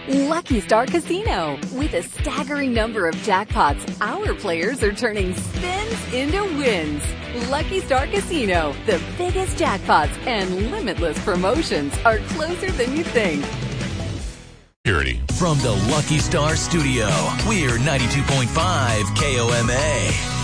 Lucky Star Casino. With a staggering number of jackpots, our players are turning spins into wins. Lucky Star Casino. The biggest jackpots and limitless promotions are closer than you think. From the Lucky Star Studio, we're 92.5 KOMA.